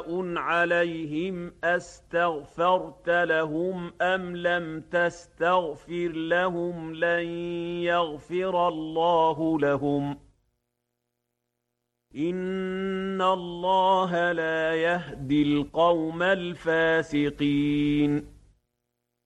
عليهم أستغفرت لهم أم لم تستغفر لهم لن يغفر الله لهم إن الله لا يهدي القوم الفاسقين